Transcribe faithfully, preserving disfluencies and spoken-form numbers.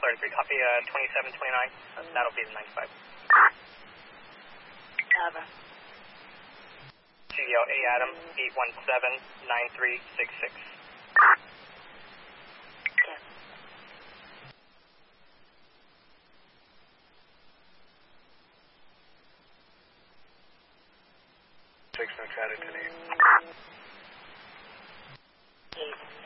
thirty-three, copy uh, twenty-seven twenty-nine. Uh, that'll be the ninety-five. Over. C D L A Adam, eight one seven nine three six six. Okay. Six, no chatted today. Eight.